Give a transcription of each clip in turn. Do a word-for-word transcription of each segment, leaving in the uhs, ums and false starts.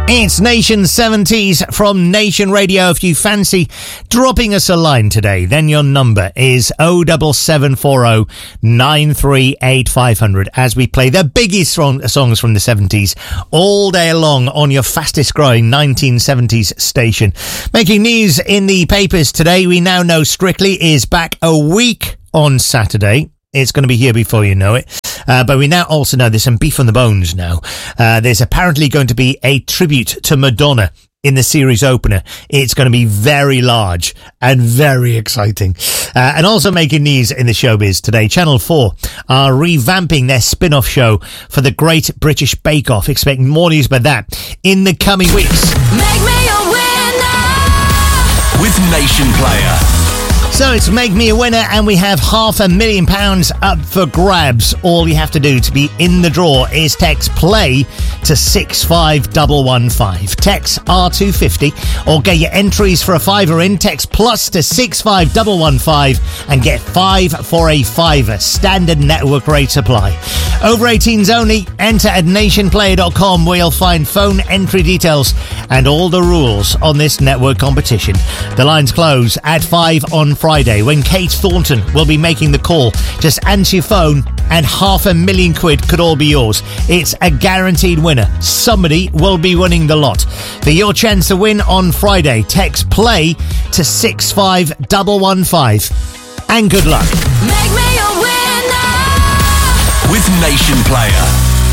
It's Nation seventies from Nation Radio. If you fancy dropping us a line today, then your number is oh seven seven four oh nine three eight five hundred as we play the biggest songs from the seventies all day long on your fastest growing nineteen seventies station. Making news in the papers today, we now know Strictly is back a week on Saturday. It's going to be here before you know it. Uh, but we now also know there's some beef on the bones now. Uh, there's apparently going to be a tribute to Madonna in the series opener. It's going to be very large and very exciting. Uh, and also making news in the showbiz today, Channel four are revamping their spin-off show for the Great British Bake Off. Expect more news about that in the coming weeks. Make me a winner with Nation Player. So it's Make Me a Winner, and we have half a million pounds up for grabs. All you have to do to be in the draw is text PLAY to six five one one five. Text R two fifty or get your entries for a fiver in. Text plus to six five one one five and get five for a fiver. Standard network rate apply. Over eighteens only. Enter at nation player dot com where you'll find phone entry details and all the rules on this network competition. The lines close at five on Friday when Kate Thornton will be making the call. Just answer your phone and half a million quid could all be yours. It's a guaranteed winner. Somebody will be winning the lot. For your chance to win on Friday, text PLAY to six five one one five. And good luck. Make me a winner with Nation Player.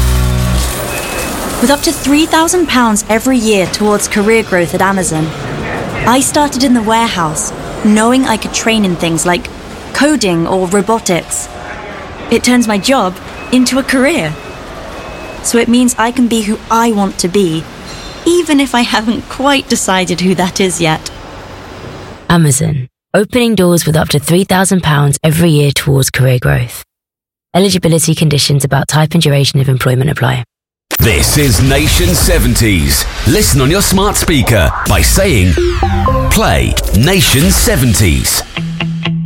With up to three thousand pounds every year towards career growth at Amazon, I started in the warehouse, knowing I could train in things like coding or robotics. It turns my job into a career. So it means I can be who I want to be, even if I haven't quite decided who that is yet. Amazon, opening doors with up to three thousand pounds every year towards career growth. Eligibility conditions about type and duration of employment apply. This is Nation seventies. Listen on your smart speaker by saying, play Nation seventies.